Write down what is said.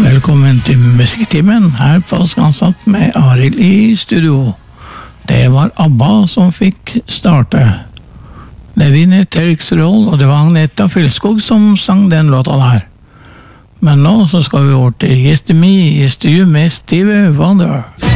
Velkommen til Musikktimen her på Skansatt med Arild i studio. Det var ABBA som fikk starte. Det vinner Terks roll, og det var Agneta Fylskog som sang den låta der. Men nå så skal vi over til Yes to Me, Yes to You med Stevie Wonder.